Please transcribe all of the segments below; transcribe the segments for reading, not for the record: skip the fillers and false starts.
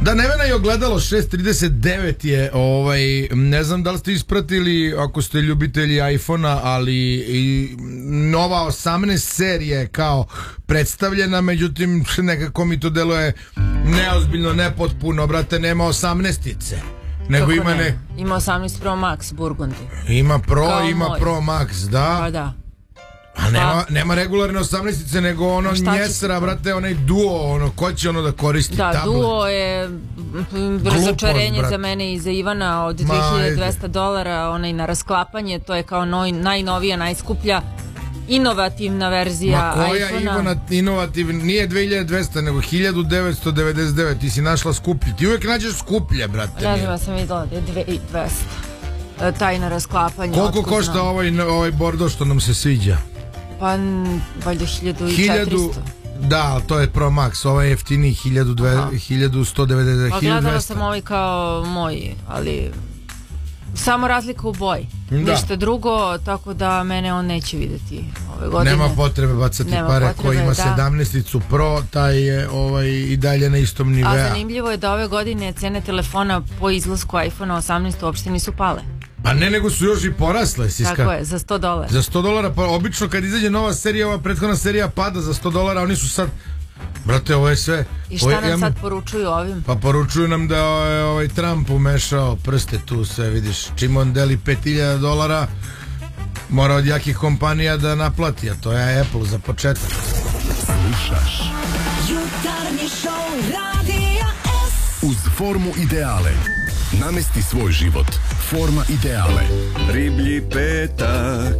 Da, Nevena je ogledalo 6.39 je, ne znam da li ste ispratili ako ste ljubitelji iPhona, ali i nova 18 serija je kao predstavljena, međutim nekako mi to deluje neozbiljno, nepotpuno, brate, nema 18-ice. Nego kako ima ne? Ima 18 Pro Max Burgundy. Ima Pro, kao ima moj. Pro Max, da. Pa da. A nema regularne 18-ice, nego ono njesra, brate, onaj Duo, ono, ko će ono da koristi da, tablet? Duo je razočarenje za mene i za Ivana od $2200, onaj na rasklapanje, to je kao najnovija, najskuplja inovativna verzija iPhona. Ma koja Ivana inovativna, nije 2200 nego 1999, ti si našla skuplji, ti uvijek nađeš skuplje, brate. Ne znam, ja sam videla da je 2200 tajna rasklapanja. Koliko košta ovaj bordo što nam se sviđa? Pa valjda 1400. Da, to je Pro Max, ovaj jeftiniji 1190. Pa gledala sam ovaj kao moj, ali samo razlika u boji, ništa drugo, tako da mene on neće vidjeti ove godine. Nema potrebe bacati pare, ko ima 17-icu Pro, taj je i dalje na istom nivou. A zanimljivo je da ove godine cene telefona po izlasku iPhone 18 uopšte nisu pale. Pa ne, nego su još i porasle, Siska. Tako je, za $100. Za $100, pa obično kad izađe nova serija, ova prethodna serija pada za $100, oni su sad, brate, ovo je sve. I šta nam sad poručuju ovim? Pa poručuju nam da je Trump umešao prste tu sve, vidiš, čim on deli $5.000, mora od jakih kompanija da naplati, a to je Apple za početak. Slušaš Jutarnji šou Radija S. Uz formu ideale namesti svoj život. Forma ideale. Riblji petak.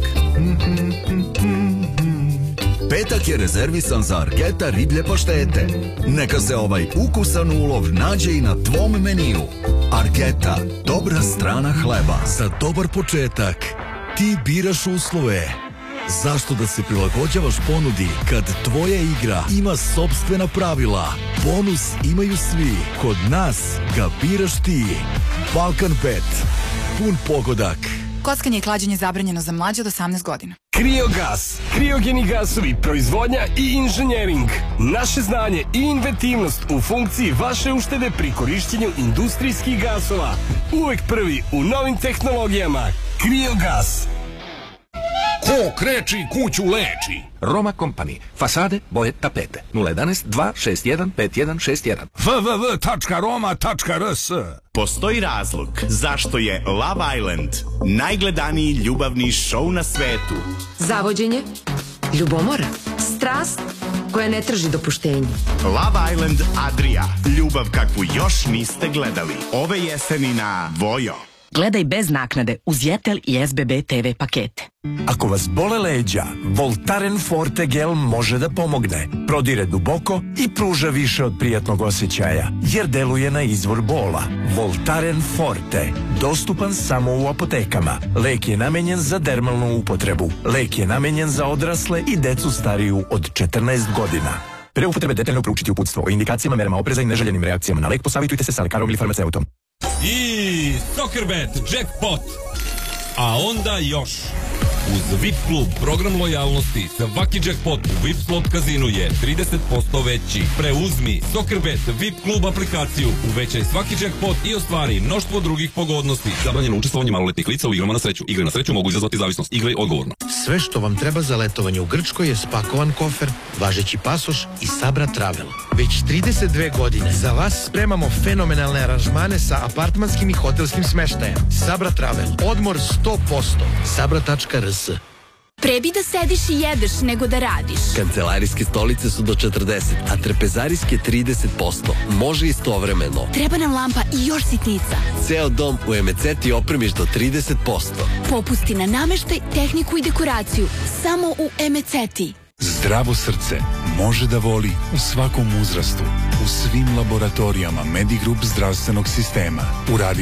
Petak je rezervisan za Arketa riblje paštete. Neka se ovaj ukusan ulov nađe i na tvom meniju. Arketa, dobra strana hleba. Za dobar početak ti biraš uslove. Zašto da se prilagođavaš ponudi kad tvoja igra ima sopstvena pravila? Bonus imaju svi. Kod nas ga biraš ti. Balkan Bet. Pun pogodak. Kockanje i klađenje zabranjeno za mlađe od 18 godina. Kriogas, kriogeni gasovi, proizvodnja i inženjering. Naše znanje i inventivnost u funkciji vaše uštede pri korišćenju industrijskih gasova. Uvek prvi u novim tehnologijama. Kriogas. Ko kreči, kuću leči. Roma Company. Fasade, boje, tapete. 011 261 5161. www.roma.rs. Postoji razlog zašto je Love Island najgledaniji ljubavni šou na svetu. Zavođenje, ljubomora, strast koja ne traži dopuštenje. Love Island Adria. Ljubav kakvu još niste gledali. Ove jeseni na Vojo. Gledaj bez naknade uz Jetel i SBB TV pakete. Ako vas bole leđa, Voltaren Forte gel može da pomogne. Prodire duboko i pruža više od prijatnog osjećaja, jer deluje na izvor bola. Voltaren Forte, dostupan samo u apotekama. Lek je namenjen za dermalnu upotrebu. Lek je namenjen za odrasle i decu stariju od 14 godina. Pre upotrebe detaljno proučiti uputstvo o indikacijama, merama opreza i neželjenim reakcijama na lek, posavitujte se sa lekarom ili farmaceutom. I Soccerbet Jackpot. A onda još. Uz VIP klub program lojalnosti svaki jackpot u VIP slot kazinu je 30% veći. Preuzmi Soccerbet VIP klub aplikaciju, uvećaj svaki jackpot i ostvari mnoštvo drugih pogodnosti. Zabranjeno učestvovanje maloletnih lica u igrama na sreću. Igre na sreću mogu izazvati zavisnost. Igraj odgovorno. Sve što vam treba za letovanje u Grčkoj je spakovan kofer, važeći pasoš i Sabra Travel. Već 32 godine za vas spremamo fenomenalne aranžmane sa apartmanskim i hotelskim smeštajem. Sabra Travel. Odmor 100%. Sabra.rs. Pre bi da sediš i jedeš nego da radiš. Kancelarijske stolice su do 40, a trpezarijske 30%. Može istovremeno. Treba nam lampa i još sitnica. Ceo dom u Emeceti opremiš do 30%. Popusti na nameštaj, tehniku i dekoraciju. Samo u Emeceti. Zdravo srce može da voli u svakom uzrastu, u svim laboratorijama Medigroup zdravstvenog sistema. Uradi